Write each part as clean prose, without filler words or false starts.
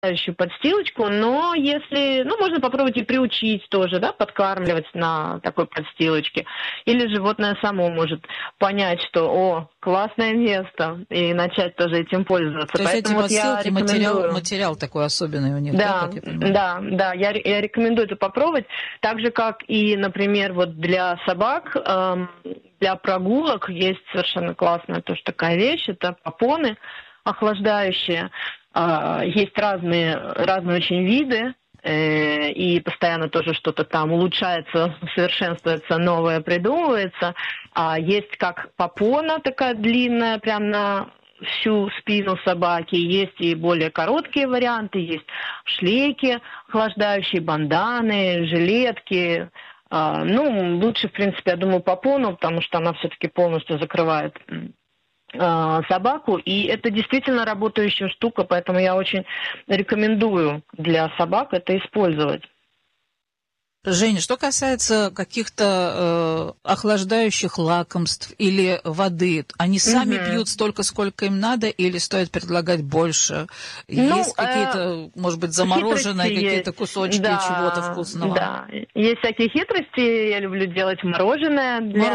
подстилочку, но если, ну, можно попробовать и приучить тоже, да, подкармливать на такой подстилочке. Или животное само может понять, что, о, классное место, и начать тоже этим пользоваться. То есть эти Поэтому вот я подстилки, рекомендую. материал такой особенный у них, да, Да, как я понимаю? да, я рекомендую это попробовать. Так же, как и, например, вот для собак, для прогулок есть совершенно классная тоже такая вещь, это попоны охлаждающие. Есть разные очень виды, и постоянно тоже что-то там улучшается, совершенствуется, новое придумывается. Есть как попона такая длинная, прям на всю спину собаки, есть и более короткие варианты, есть шлейки охлаждающие, банданы, жилетки. Ну, лучше, в принципе, я думаю, попону, потому что она все-таки полностью закрывает собаку, и это действительно работающая штука, поэтому я очень рекомендую для собак это использовать. Женя, что касается каких-то охлаждающих лакомств или воды, они сами пьют столько, сколько им надо, или стоит предлагать больше? Ну, есть какие-то, может быть, замороженные какие-то кусочки чего-то вкусного? Да, есть всякие хитрости. Я люблю делать мороженое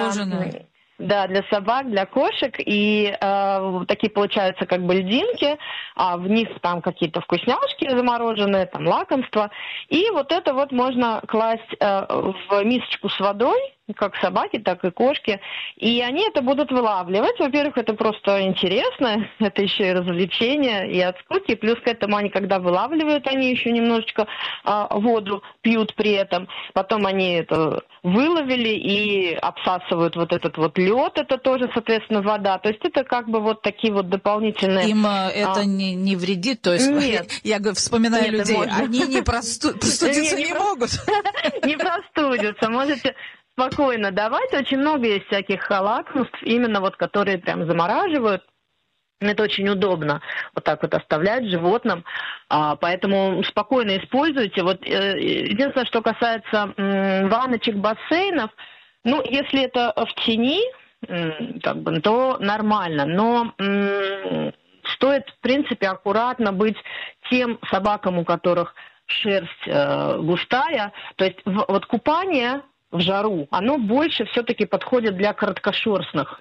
для собак, для кошек. И такие получаются как бы льдинки, а в них там какие-то вкусняшки замороженные, там лакомства. И вот это вот можно класть в мисочку с водой, как собаки, так и кошки. И они это будут вылавливать. Во-первых, это просто интересно, это еще и развлечение, и от скуки. Плюс к этому они, когда вылавливают, они еще немножечко воду пьют при этом. Потом они это выловили и обсасывают вот этот вот лед, это тоже, соответственно, вода. То есть это как бы вот такие вот дополнительные... Им это не вредит? То есть нет, я вспоминаю людей, они не простудиться не могут? Не простудятся. Можете спокойно давать. Очень много есть всяких лакомств, именно вот которые прям замораживают. Это очень удобно вот так вот оставлять животным, поэтому спокойно используйте. Вот единственное, что касается ванночек, бассейнов, ну, если это в тени, как бы, то нормально, но стоит, в принципе, аккуратно быть тем собакам, у которых шерсть густая, то есть вот купание в жару, оно больше все-таки подходит для короткошерстных,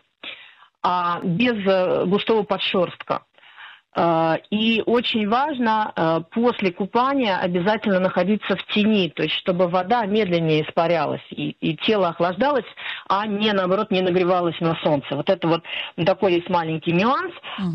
без густого подшерстка. И очень важно после купания обязательно находиться в тени, то есть чтобы вода медленнее испарялась и тело охлаждалось, а не, наоборот, не нагревалось на солнце. Вот это вот такой есть маленький нюанс.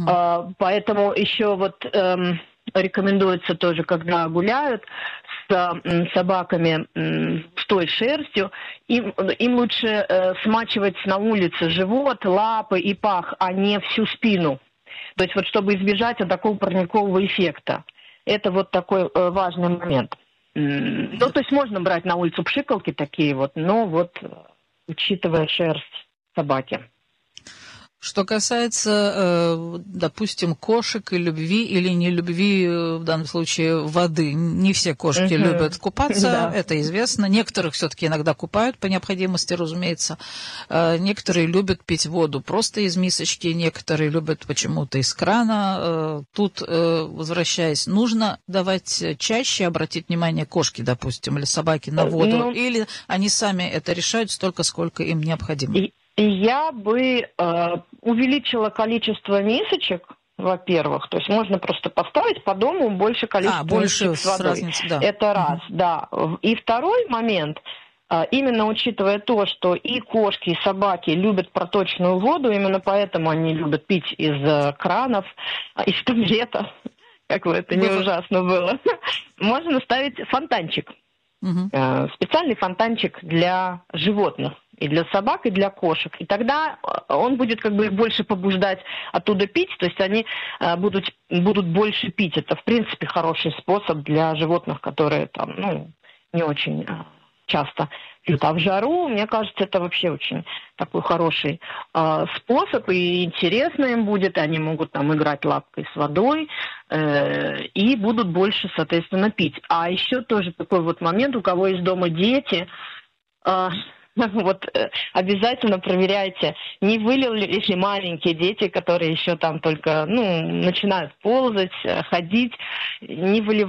Поэтому еще вот рекомендуется тоже, когда гуляют с собаками с той шерстью, им лучше смачивать на улице живот, лапы и пах, а не всю спину. То есть вот чтобы избежать такого парникового эффекта. Это вот такой важный момент. Ну, то есть можно брать на улицу пшикалки такие вот, но вот учитывая шерсть собаки. Что касается, допустим, кошек и любви или не любви, в данном случае, воды. Не все кошки любят купаться, это известно. Некоторых все-таки иногда купают по необходимости, разумеется. Некоторые любят пить воду просто из мисочки, некоторые любят почему-то из крана. Тут, возвращаясь, нужно давать чаще, обратить внимание кошки, допустим, или собаки на воду, или они сами это решают столько, сколько им необходимо. Я бы увеличила количество мисочек, во-первых. То есть можно просто поставить по дому больше количества мисочек с водой. Разницы, да. Это раз, да. И второй момент, именно учитывая то, что и кошки, и собаки любят проточную воду, именно поэтому они любят пить из кранов, из туалета, как бы это не ужасно было, можно ставить фонтанчик. Специальный фонтанчик для животных. И для собак, и для кошек. И тогда он будет как бы их больше побуждать оттуда пить, то есть они будут больше пить. Это, в принципе, хороший способ для животных, которые там, ну, не очень часто пьют. А в жару, мне кажется, это вообще очень такой хороший способ, и интересно им будет, и они могут там играть лапкой с водой, и будут больше, соответственно, пить. А еще тоже такой вот момент, у кого есть дома дети, Вот обязательно проверяйте, не вылили, если маленькие дети, которые еще там только, начинают ползать, ходить, не выливайте